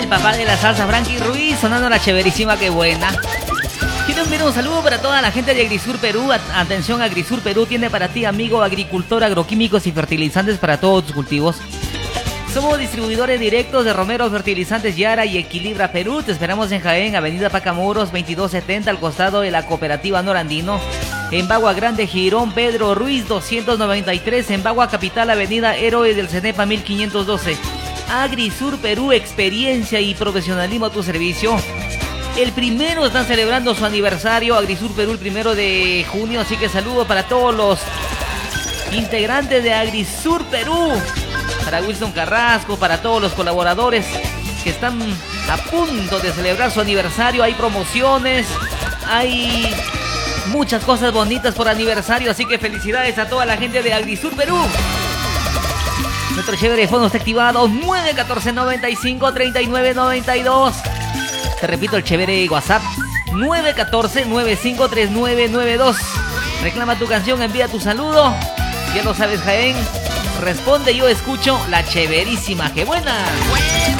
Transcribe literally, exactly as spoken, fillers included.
papá de la salsa, Frankie Ruiz, sonando la chéverísima, qué buena. Quiero enviar un saludo para toda la gente de Agrisur Perú. Atención, Agrisur Perú tiene para ti, amigo agricultor, agroquímicos y fertilizantes para todos tus cultivos. Somos distribuidores directos de Romero Fertilizantes Yara y Equilibra Perú. Te esperamos en Jaén, Avenida Pacamoros veintidós setenta, al costado de la Cooperativa Norandino. En Bagua Grande, Girón Pedro Ruiz doscientos noventa y tres. En Bagua Capital, Avenida Héroe del Cenepa mil quinientos doce. Agrisur Perú, experiencia y profesionalismo a tu servicio. El primero están celebrando su aniversario, Agrisur Perú, el primero de junio. Así que saludos para todos los integrantes de Agrisur Perú. Para Wilson Carrasco, para todos los colaboradores que están a punto de celebrar su aniversario. Hay promociones, hay muchas cosas bonitas por aniversario, así que felicidades a toda la gente de Agrisur Perú. Nuestro chévere de fondo está activado, nueve uno cuatro, nueve cinco, tres nueve nueve dos. Te repito, el chévere WhatsApp, nueve uno cuatro, nueve cinco, tres nueve nueve dos. Reclama tu canción, envía tu saludo. Ya lo sabes, Jaén. Responde, yo escucho la chéverísima, qué buena.